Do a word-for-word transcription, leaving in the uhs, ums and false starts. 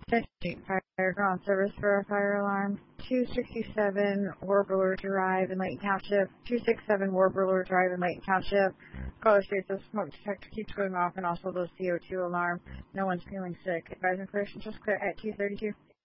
Fire ground service for a fire alarm. two sixty-seven Warbler Drive in Layton Township. two sixty-seven Warbler Drive in Layton Township. Caller states the smoke detector keeps going off and also the C O two alarm. No one's feeling sick. Advising clear, just clear at two thirty-two.